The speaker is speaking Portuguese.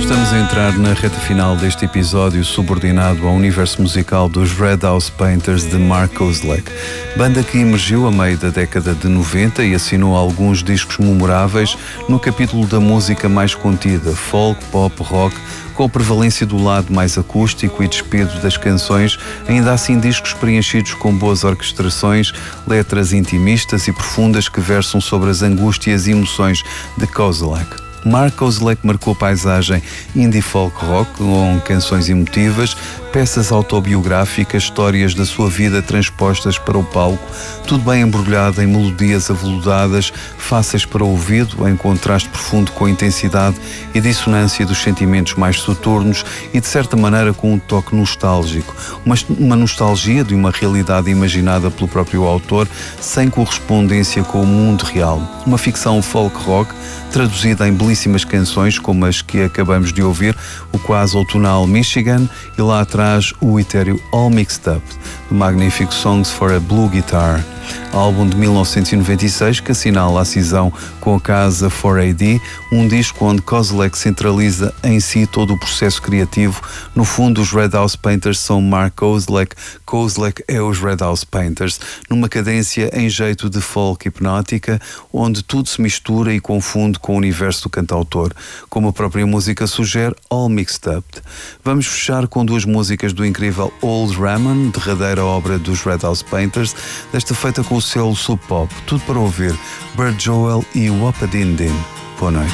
Estamos a entrar na reta final deste episódio subordinado ao universo musical dos Red House Painters de Mark Kozelek, banda que emergiu a meio da década de 90 e assinou alguns discos memoráveis no capítulo da música mais contida, folk, pop, rock, com a prevalência do lado mais acústico e despido das canções, ainda assim discos preenchidos com boas orquestrações, letras intimistas e profundas que versam sobre as angústias e emoções de Kozelek. Mark Kozelek marcou a paisagem indie folk rock com canções emotivas, peças autobiográficas, histórias da sua vida transpostas para o palco, tudo bem embrulhado em melodias aveludadas, fáceis para o ouvido, em contraste profundo com a intensidade e dissonância dos sentimentos mais soturnos e, de certa maneira, com um toque nostálgico. Uma nostalgia de uma realidade imaginada pelo próprio autor, sem correspondência com o mundo real. Uma ficção folk rock, traduzida em belíssimas canções como as que acabamos de ouvir, o quase outonal Michigan e lá atrás o etéreo All Mixed Up, do magnífico Songs for a Blue Guitar, álbum de 1996 que assinala a cisão com a casa 4AD, um disco onde Kozelek centraliza em si todo o processo criativo. No fundo, os Red House Painters são Mark Kozelek, Kozelek é os Red House Painters, numa cadência em jeito de folk hipnótica, onde tudo se mistura e confunde com o universo do cantautor, como a própria música sugere, All Mixed Up. Vamos fechar com duas músicas do incrível Old Ramon, derradeira obra dos Red House Painters, desta feita com o selo Sub Pop. Tudo para ouvir, Bird Joel e Wapadin Din. Boa noite.